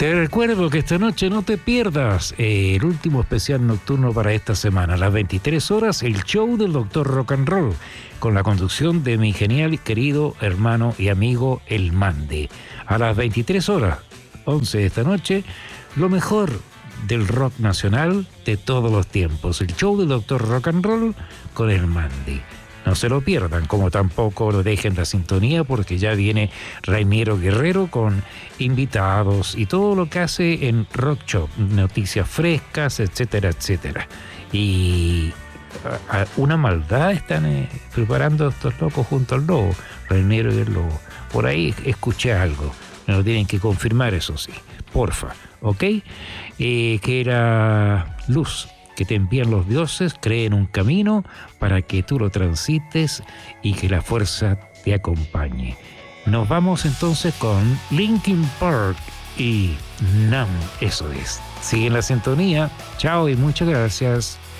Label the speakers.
Speaker 1: Te recuerdo que esta noche no te pierdas el último especial nocturno para esta semana. A las 23 horas, el show del Dr. Rock and Roll, con la conducción de mi genial y querido hermano y amigo El Mande. A las 23 horas, 11 de esta noche, lo mejor del rock nacional de todos los tiempos. El show del Dr. Rock and Roll con El Mande. No se lo pierdan, como tampoco lo dejen la sintonía, porque ya viene Rainiero Guerrero con invitados y todo lo que hace en Rock Shop, noticias frescas, etcétera, etcétera. Y una maldad están preparando estos locos junto al lobo, Rainiero y el lobo. Por ahí escuché algo, me lo tienen que confirmar, eso sí, porfa, ¿ok? Que era Luz, que te envían los dioses, creen un camino para que tú lo transites y que la fuerza te acompañe. Nos vamos entonces con Linkin Park y Numb, eso es. Sigue en la sintonía. Chao y muchas gracias.